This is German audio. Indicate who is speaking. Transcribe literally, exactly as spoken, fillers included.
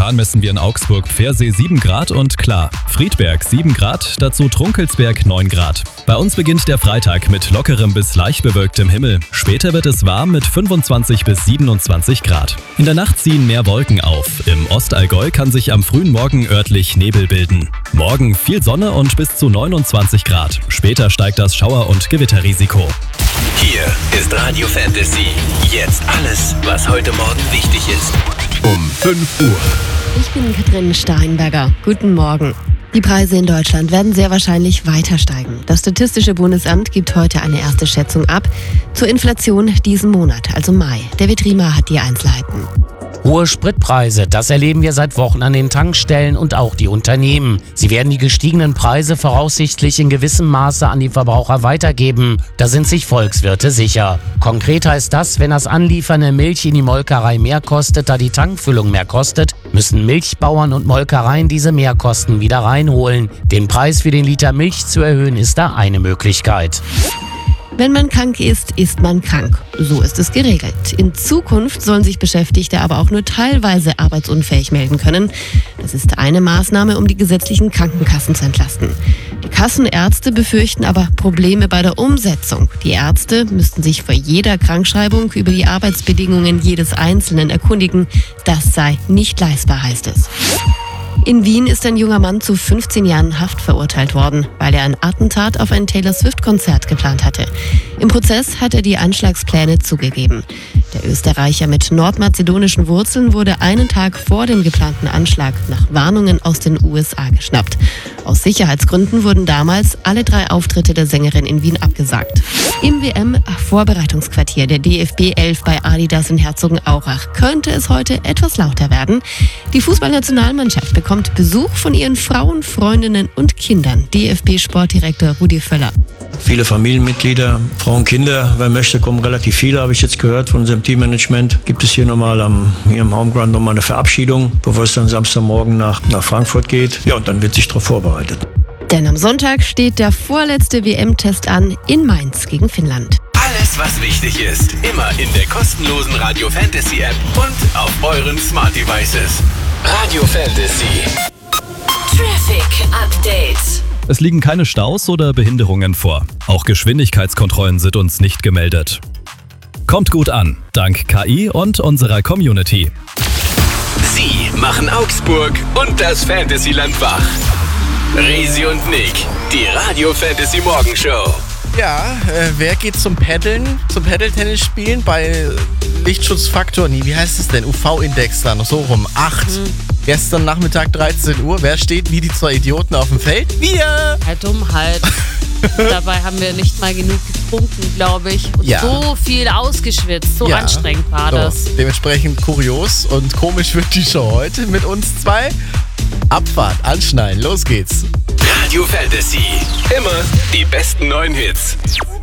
Speaker 1: Momentan messen wir in Augsburg-Pfersee sieben Grad und klar. Friedberg sieben Grad, dazu Trunkelsberg neun Grad. Bei uns beginnt der Freitag mit lockerem bis leicht bewölktem Himmel. Später wird es warm mit fünfundzwanzig bis siebenundzwanzig Grad. In der Nacht ziehen mehr Wolken auf. Im Ostallgäu kann sich am frühen Morgen örtlich Nebel bilden. Morgen viel Sonne und bis zu neunundzwanzig Grad. Später steigt das Schauer- und Gewitterrisiko.
Speaker 2: Hier ist Radio Fantasy. Jetzt alles, was heute Morgen wichtig ist. Um fünf Uhr.
Speaker 3: Ich bin Katrin Steinberger. Guten Morgen. Die Preise in Deutschland werden sehr wahrscheinlich weiter steigen. Das Statistische Bundesamt gibt heute eine erste Schätzung ab zur Inflation diesen Monat, also Mai. David Riemer hat die Einzelheiten.
Speaker 4: Hohe Spritpreise, das erleben wir seit Wochen an den Tankstellen und auch die Unternehmen. Sie werden die gestiegenen Preise voraussichtlich in gewissem Maße an die Verbraucher weitergeben. Da sind sich Volkswirte sicher. Konkret heißt das, wenn das Anliefern der Milch in die Molkerei mehr kostet, da die Tankfüllung mehr kostet, müssen Milchbauern und Molkereien diese Mehrkosten wieder reinholen. Den Preis für den Liter Milch zu erhöhen, ist da eine Möglichkeit.
Speaker 3: Wenn man krank ist, ist man krank. So ist es geregelt. In Zukunft sollen sich Beschäftigte aber auch nur teilweise arbeitsunfähig melden können. Das ist eine Maßnahme, um die gesetzlichen Krankenkassen zu entlasten. Die Kassenärzte befürchten aber Probleme bei der Umsetzung. Die Ärzte müssten sich vor jeder Krankschreibung über die Arbeitsbedingungen jedes Einzelnen erkundigen. Das sei nicht leistbar, heißt es. In Wien ist ein junger Mann zu fünfzehn Jahren Haft verurteilt worden, weil er ein Attentat auf ein Taylor-Swift-Konzert geplant hatte. Im Prozess hat er die Anschlagspläne zugegeben. Der Österreicher mit nordmazedonischen Wurzeln wurde einen Tag vor dem geplanten Anschlag nach Warnungen aus den U S A geschnappt. Aus Sicherheitsgründen wurden damals alle drei Auftritte der Sängerin in Wien abgesagt. Im W M-Vorbereitungsquartier der D F B elf bei Adidas in Herzogenaurach könnte es heute etwas lauter werden. Die Fußballnationalmannschaft bekommt Besuch von ihren Frauen, Freundinnen und Kindern. D F B-Sportdirektor Rudi Völler.
Speaker 5: Viele Familienmitglieder, Frauen, Kinder, wer möchte, kommen relativ viele, habe ich jetzt gehört von unserem Teammanagement. Gibt es hier nochmal am, hier im Homeground nochmal eine Verabschiedung, bevor es dann Samstagmorgen nach, nach Frankfurt geht. Ja, und dann wird sich darauf vorbereitet.
Speaker 3: Denn am Sonntag steht der vorletzte W M-Test an in Mainz gegen Finnland.
Speaker 2: Alles, was wichtig ist, immer in der kostenlosen Radio Fantasy App und auf euren Smart Devices. Radio Fantasy.
Speaker 6: Traffic Update.
Speaker 1: Es liegen keine Staus oder Behinderungen vor. Auch Geschwindigkeitskontrollen sind uns nicht gemeldet. Kommt gut an, dank K I und unserer Community.
Speaker 2: Sie machen Augsburg und das Fantasyland wach. Resi und Nick, die Radio Fantasy Morgenshow.
Speaker 7: Ja, äh, wer geht zum Paddeln, zum Paddeltennis spielen bei Lichtschutzfaktor, nee, wie heißt es denn? U V-Index dann, so rum, acht. Mhm. Gestern Nachmittag dreizehn Uhr, wer steht wie die zwei Idioten auf dem Feld? Wir!
Speaker 8: Halt Dummheit. Dabei haben wir nicht mal genug getrunken, glaube ich. Und
Speaker 7: ja.
Speaker 8: so viel ausgeschwitzt, so
Speaker 7: ja.
Speaker 8: anstrengend war
Speaker 7: so,
Speaker 8: das.
Speaker 7: Dementsprechend kurios und komisch wird die Show heute mit uns zwei. Abfahrt, anschneiden, los geht's.
Speaker 2: Radio Fantasy, immer die besten neuen Hits.